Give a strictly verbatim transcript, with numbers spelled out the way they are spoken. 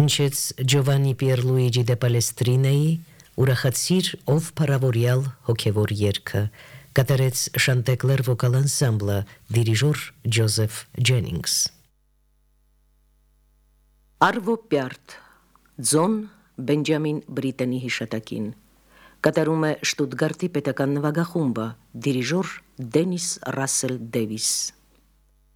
հնչեց Ջովանի Պիերլուիջի դե Պալեստրինեի «Ուրախացիր, ով փառավորյալ» հոգևոր երգը, կատարեց Շանտեկլեր վոկալ անսամբլը, դիրիժոր Ջոզեֆ Ջենինգս։ Արվո Պյարտ, Ձոն Բենջամին Բրիտենի հիշատակին, կատարում է Շտուտգարտի պետական նվագախումբը, դիրիժոր Դենիս Ռասել Դևիս։